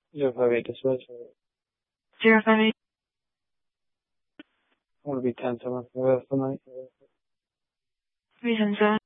058 to switch. 058. I'm going to be 10-7 for the rest of the night. 310.